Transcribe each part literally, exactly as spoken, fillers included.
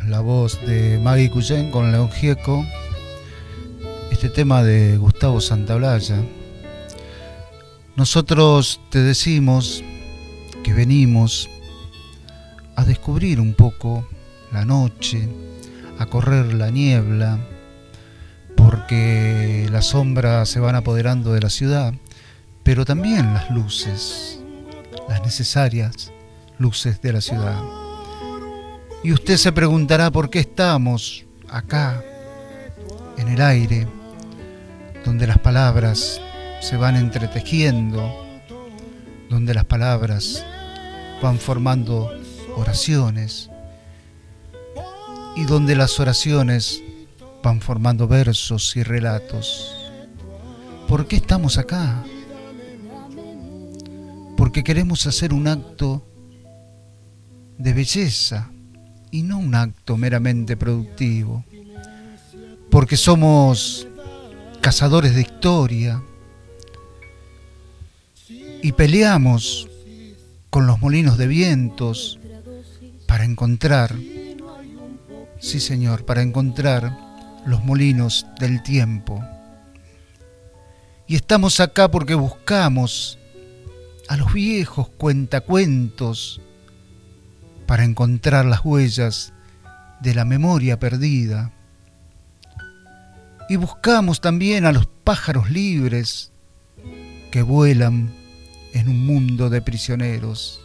la voz de Maggie Cuyén con León Gieco, este tema de Gustavo Santaolalla. Nosotros te decimos que venimos a descubrir un poco la noche, a correr la niebla, porque las sombras se van apoderando de la ciudad, pero también las luces, las necesarias luces de la ciudad. Y usted se preguntará por qué estamos acá, en el aire, donde las palabras se van entretejiendo, donde las palabras van formando oraciones y donde las oraciones van formando versos y relatos. ¿Por qué estamos acá? Porque queremos hacer un acto de belleza y no un acto meramente productivo. Porque somos cazadores de historia y peleamos con los molinos de vientos para encontrar, sí señor, para encontrar los molinos del tiempo. Y estamos acá porque buscamos a los viejos cuentacuentos para encontrar las huellas de la memoria perdida. Y buscamos también a los pájaros libres que vuelan en un mundo de prisioneros.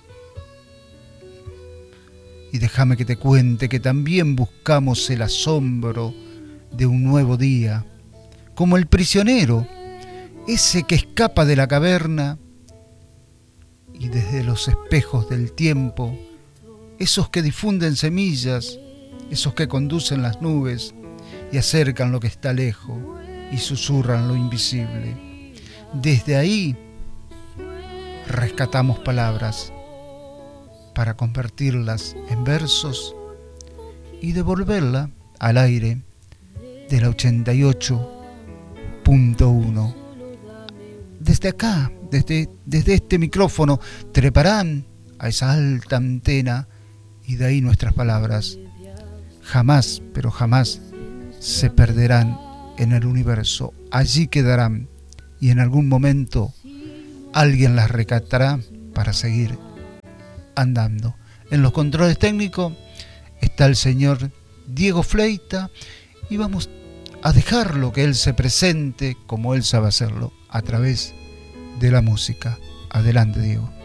Y déjame que te cuente que también buscamos el asombro de un nuevo día, como el prisionero, ese que escapa de la caverna y desde los espejos del tiempo, esos que difunden semillas, esos que conducen las nubes y acercan lo que está lejos y susurran lo invisible. Desde ahí rescatamos palabras para convertirlas en versos y devolverla al aire de la ochenta y ocho punto uno. Desde acá, desde, desde este micrófono, treparán a esa alta antena y de ahí nuestras palabras jamás, pero jamás se perderán en el universo. Allí quedarán y en algún momento alguien las rescatará para seguir andando. En los controles técnicos está el señor Diego Fleita y vamos a dejarlo que él se presente como él sabe hacerlo, a través de la música. Adelante, Diego.